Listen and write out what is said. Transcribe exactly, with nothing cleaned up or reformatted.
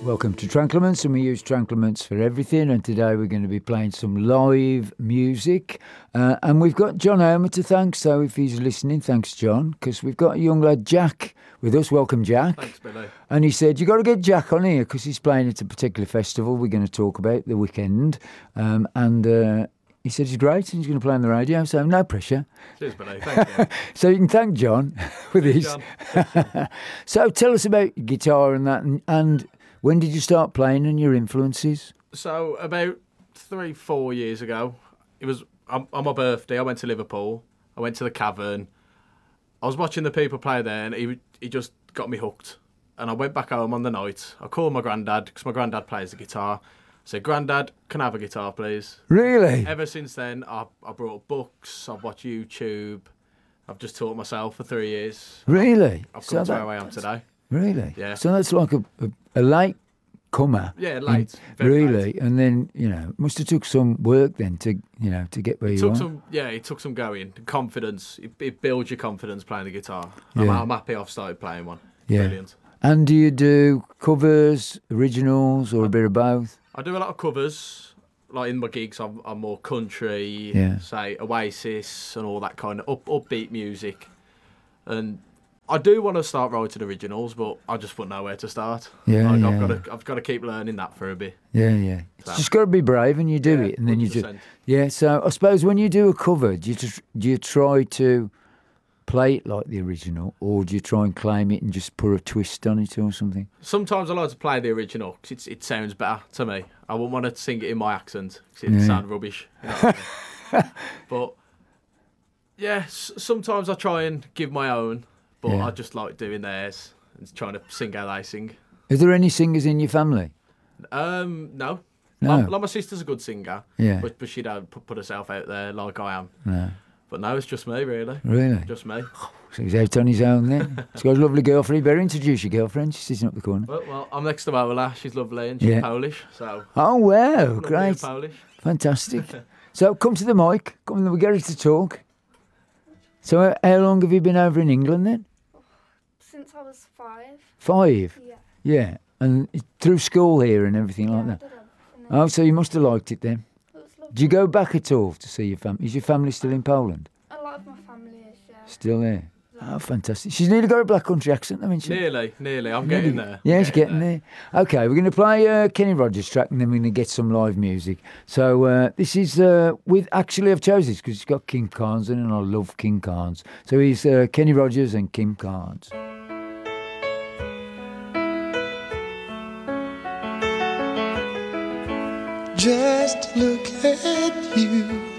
Welcome to Tranclements, and we use Tranclements for everything, and today we're going to be playing some live music, uh, and we've got John Homer to thank, so if he's listening, thanks John, because we've got a young lad Jack with us. Welcome Jack. Thanks Billy. And he said, you got to get Jack on here because he's playing at a particular festival we're going to talk about the weekend, um, and uh, he said he's great and he's going to play on the radio, so no pressure. Cheers Billy, thank you. So you can thank John with Cheers, this. John. So tell us about guitar and that, and, and when did you start playing and your influences? So about three, four years ago, it was on, on my birthday. I went to Liverpool. I went to the Cavern. I was watching the people play there, and he he just got me hooked. And I went back home on the night. I called my granddad because my granddad plays the guitar. I said, "Granddad, can I have a guitar, please?" Really? Ever since then, I I brought books. I've watched YouTube. I've just taught myself for three years. Really? I've So come to that- where I am today. Really? Yeah. So that's like a, a, a late comer. Yeah, late. in- very really? late. And then, you know, must have took some work then to, you know, to get where It you took are. some, yeah, it took some going, confidence. It, it builds your confidence playing the guitar. I'm, Yeah. I'm happy I've started playing one. Yeah. Brilliant. And do you do covers, originals, or a bit of both? I do a lot of covers. Like in my gigs, I'm, I'm more country, Yeah. say Oasis and all that kind of up, upbeat music. And I do want to start writing originals, but I just wouldn't know where to start. Yeah, Like, yeah. I've got to, I've got to keep learning that for a bit. Yeah, yeah. It's So- just got to be brave and you do Yeah, it, and then you do. one hundred percent. Yeah. So I suppose when you do a cover, do you just, do you try to play it like the original, or do you try and claim it and just put a twist on it or something? Sometimes I like to play the original because it sounds better to me. I wouldn't want to sing it in my accent because it Yeah. would sound rubbish. You know what I mean? But yeah, s- sometimes I try and give my own, but Yeah. I just like doing theirs and trying to sing how they sing. Is there any singers in your family? Um, no. No. My, like my sister's a good singer, Yeah. but, but she don't put, put herself out there like I am. No. But no, it's just me, really. Really? Just me. So he's out on his own then. He's got a lovely girlfriend. You better introduce your girlfriend. She's sitting up the corner. Well, well I'm next to Ola. She's lovely and she's Yeah. Polish, so Oh, wow. lovely and Great. Polish. Fantastic. So come to the mic. Come and we get her to talk. So uh, how long have you been over in England then? Since I was five. Five? Yeah. Yeah. And it's through school here and everything yeah, like I that? did everything there. Oh, so you must have liked it then. It was lovely. Do you go back at all to see your family? Is your family still in Poland? A lot of my family is, yeah. Still there? Oh, fantastic. She's nearly got a black country accent, haven't she? Nearly, nearly. I'm getting there. Yeah, I'm she's getting there. Okay, we're going to play uh, Kenny Rogers track and then we're going to get some live music. So uh, this is uh, with, actually I've chosen this because it's got Kim Carnes in it and I love Kim Carnes. So he's uh, Kenny Rogers and Kim Carnes. Just look at you.